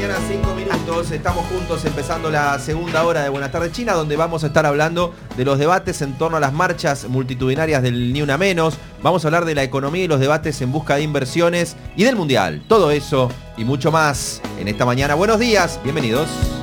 mañana, 5 minutos. Estamos juntos empezando la segunda hora de Buenas tardes China, donde vamos a estar hablando de los debates en torno a las marchas multitudinarias del Ni Una Menos. Vamos a hablar de la economía y los debates en busca de inversiones y del Mundial. Todo eso y mucho más en esta mañana. Buenos días, bienvenidos.